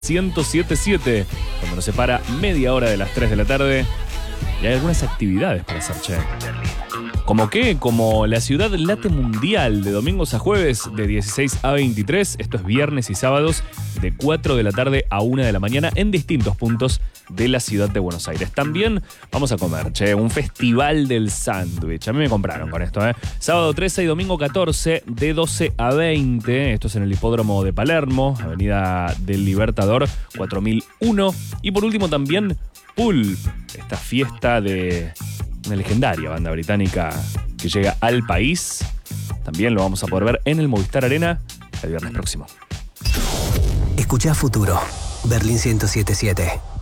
107.7, cuando nos separa media hora de las 3 de la tarde. Y hay algunas actividades para hacer, che. ¿Cómo qué? Como la Ciudad Late Mundial, de domingos a jueves de 16 a 23. Esto es viernes y sábados de 4 de la tarde a 1 de la mañana en distintos puntos de la ciudad de Buenos Aires. También vamos a comer, che, un festival del sándwich. A mí me compraron con esto, ¿eh? Sábado 13 y domingo 14 de 12 a 20. Esto es en el Hipódromo de Palermo, Avenida del Libertador 4001. Y por último también Pulp, esta fiesta de una legendaria banda británica que llega al país. También lo vamos a poder ver en el Movistar Arena el viernes próximo. Escuchá Futuro, Berlín 107.7.